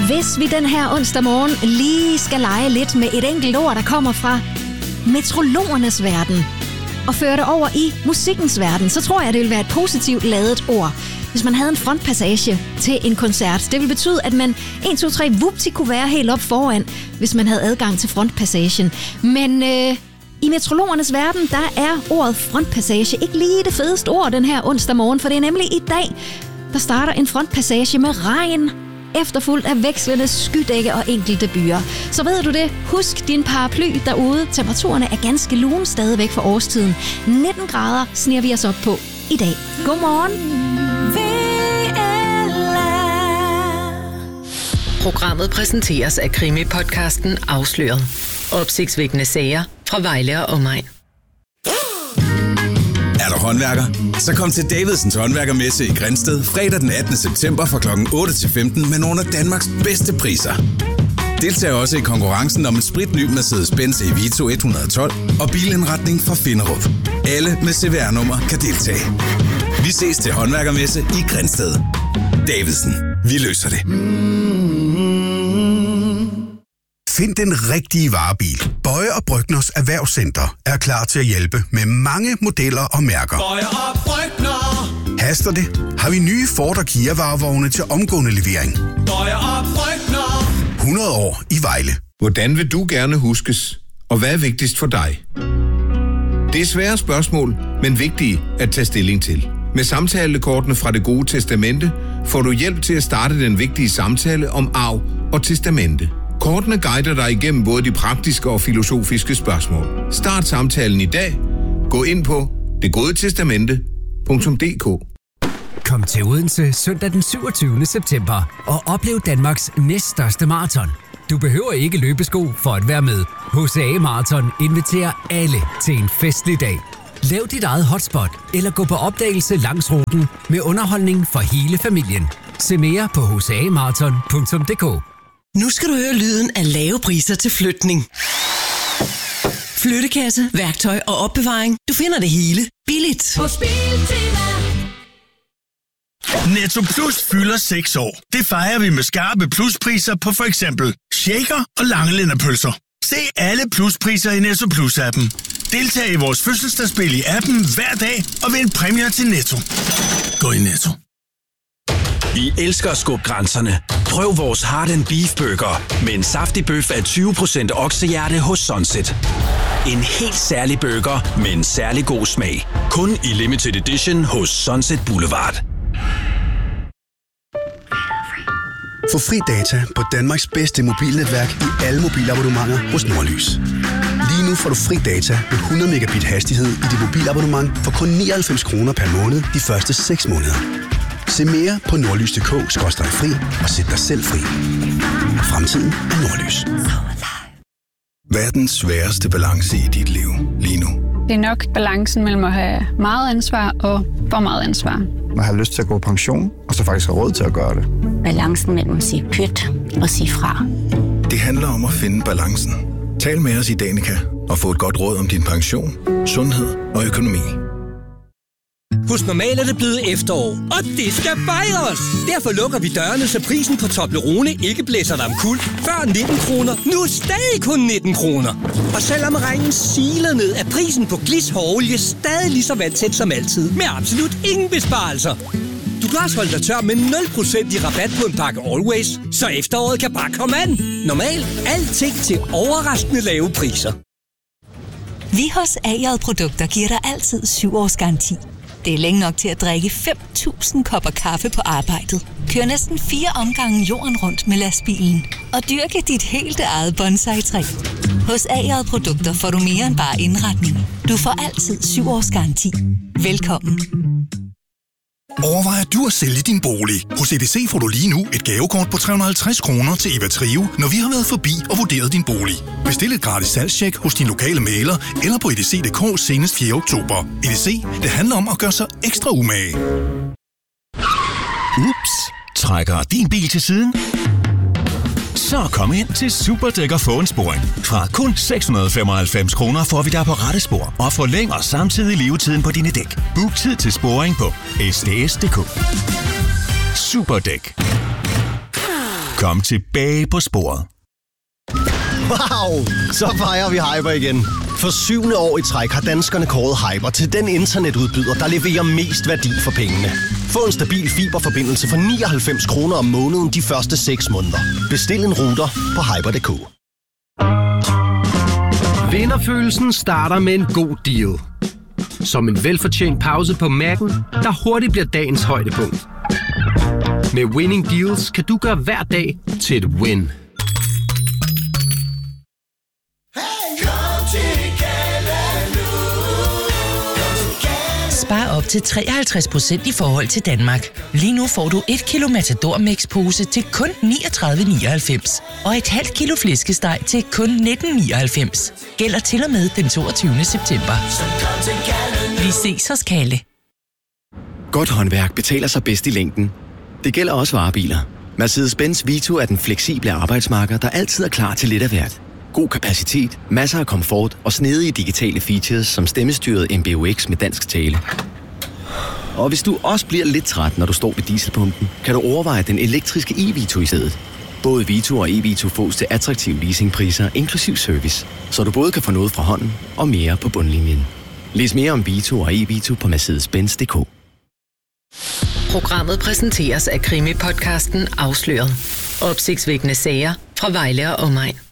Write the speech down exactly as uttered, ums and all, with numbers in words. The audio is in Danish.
Hvis vi den her onsdag morgen lige skal lege lidt med et enkelt ord, der kommer fra meteorologernes verden, og føre det over i musikkens verden, så tror jeg, det vil være et positivt ladet ord. Hvis man havde en frontpassage til en koncert. Det vil betyde, at man en, to, tre, vupti kunne være helt op foran, hvis man havde adgang til frontpassagen. Men øh, i meteorologernes verden, der er ordet frontpassage ikke lige det fedeste ord den her onsdag morgen, for det er nemlig i dag, der starter en frontpassage med regn, efterfulgt af vekslende skydække og enkelte byer. Så ved du det, husk din paraply derude. Temperaturerne er ganske lune stadigvæk for årstiden. nitten grader sniger vi os op på i dag. Godmorgen. Programmet præsenteres af krimi-podcasten Afsløret. Opsigtsvækkende sager fra Vejle og omegn. Er du håndværker? Så kom til Davidsens Håndværkermesse i Grindsted fredag den attende september fra klokken otte til femten med nogle af Danmarks bedste priser. Deltag også i konkurrencen om en spritny Mercedes-Benz E Vito et hundrede og tolv og bilindretning fra Finderup. Alle med C V R-nummer kan deltage. Vi ses til Håndværkermesse i Grindsted. Davidsen. Vi løser det. Find den rigtige varebil. Bøje og Brygners Erhvervscenter er klar til at hjælpe med mange modeller og mærker. Bøje og Brygner. Haster det? Har vi nye Ford og Kia varevogne til omgående levering. Bøje og Brygner. hundrede år i Vejle. Hvordan vil du gerne huskes? Og hvad er vigtigst for dig? Det er svære spørgsmål, men vigtige at tage stilling til. Med samtalekortene fra Det Gode Testamente får du hjælp til at starte den vigtige samtale om arv og testamente. Kortene guider dig igennem både de praktiske og filosofiske spørgsmål. Start samtalen i dag. Gå ind på det gode testamente punktum d k. Kom til Odense søndag den syvogtyvende september og oplev Danmarks næststørste maraton. Du behøver ikke løbesko for at være med. H C A Marathon inviterer alle til en festlig dag. Lav dit eget hotspot eller gå på opdagelse langs ruten med underholdning for hele familien. Se mere på h c a marathon punktum d k. Nu skal du høre lyden af lave priser til flytning. Flyttekasse, værktøj og opbevaring. Du finder det hele billigt. På Biltema. Netto Plus fylder seks år. Det fejrer vi med skarpe pluspriser på for eksempel shaker og langelænderpølser. Se alle pluspriser i Netto Plus-appen. Deltag i vores fødselsdagsspil i appen hver dag og vind præmier til Netto. Gå i Netto. Vi elsker at skubbe grænserne. Prøv vores Heart and Beef Burger med en saftig bøf af tyve procent oksehjerte hos Sunset. En helt særlig burger med en særlig god smag. Kun i limited edition hos Sunset Boulevard. Få fri data på Danmarks bedste mobilnetværk i alle mobilabonnementer hos Nordlys. Lige nu får du fri data med hundrede megabit hastighed i dit mobilabonnement for kun nioghalvfems kroner per måned de første seks måneder. Se mere på nordlys punktum d k skråstreg fri og sæt dig selv fri. Fremtiden er Nordlys. Hvad er den sværeste balance i dit liv lige nu? Det er nok balancen mellem at have meget ansvar og for meget ansvar. Man har lyst til at gå på pension, og så faktisk have råd til at gøre det. Balancen mellem at sige pyt og sige fra. Det handler om at finde balancen. Tal med os i Danica og få et godt råd om din pension, sundhed og økonomi. Hos Normal er det blevet efterår, og det skal fejres! Derfor lukker vi dørene, så prisen på Toblerone ikke blæser dig omkuld. Før nitten kroner, nu stadig kun nitten kroner. Og selvom regnen siler ned, er prisen på Glis hårolie stadig lige så vandsæt som altid. Med absolut ingen besparelser. Du kan også holde dig tør med nul procent i rabat på en pakke Always, så efteråret kan bare komme an. Normal, alting til overraskende lave priser. Vi hos A J Produkter giver dig altid syv års garanti. Det er længe nok til at drikke fem tusind kopper kaffe på arbejdet. Kør næsten fire omgange jorden rundt med lastbilen. Og dyrke dit helt eget bonsai-træ. Hos A J Produkter får du mere end bare indretning. Du får altid syv års garanti. Velkommen. Overvejer du at sælge din bolig? Hos E D C får du lige nu et gavekort på tre hundrede og halvtreds kroner til Eva Trio, når vi har været forbi og vurderet din bolig. Bestil et gratis salgstjek hos din lokale mægler eller på edc punktum d k senest fjerde oktober. E D C, det handler om at gøre sig ekstra umage. Ups, trækker din bil til siden? Så kom ind til Superdæk og få en sporing. Fra kun seks hundrede og femoghalvfems kroner får vi dig på rette spor og forlænger samtidig levetiden på dine dæk. Book tid til sporing på s d s punktum d k. Superdæk. Kom tilbage på sporet. Wow! Så fejrer vi Hyper igen. For syvende år i træk har danskerne kåret Hyper til den internetudbyder, der leverer mest værdi for pengene. Få en stabil fiberforbindelse for nioghalvfems kroner om måneden de første seks måneder. Bestil en router på hyper punktum d k. Vinderfølelsen starter med en god deal. Som en velfortjent pause på Mac'en, der hurtigt bliver dagens højdepunkt. Med Winning Deals kan du gøre hver dag til et win. Spar op til treoghalvtreds procent i forhold til Danmark. Lige nu får du et kilo Matador Mix pose til kun niogtredive nioghalvfems og et halvt kilo flæskesteg til kun nitten nioghalvfems. Gælder til og med den toogtyvende september. Vi ses hos Kalle. Godt håndværk betaler sig bedst i længden. Det gælder også varebiler. Mercedes-Benz Vito er den fleksible arbejdsmarker, der altid er klar til lidt af hvert. God kapacitet, masser af komfort og snedige digitale features som stemmestyret M B U X med dansk tale. Og hvis du også bliver lidt træt, når du står ved dieselpumpen, kan du overveje den elektriske e-Vito i stedet. Både Vito og e-Vito fås til attraktive leasingpriser inklusiv service, så du både kan få noget fra hånden og mere på bundlinjen. Læs mere om Vito og e-Vito på mercedes benz punktum d k. Programmet præsenteres af krimi-podcasten Afsløret. Opsigtsvækkende sager fra Vejle og omegn.